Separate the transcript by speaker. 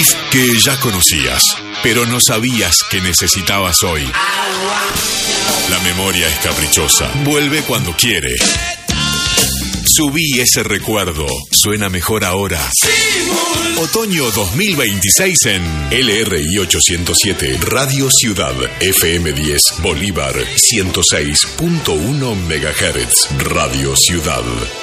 Speaker 1: riff que ya conocías, pero no sabías que necesitabas hoy. La memoria es caprichosa, vuelve cuando quiere. Subí ese recuerdo, suena mejor ahora. Otoño 2026 en LRI 807, Radio Ciudad, FM 10, Bolívar 106.1 MHz, Radio Ciudad.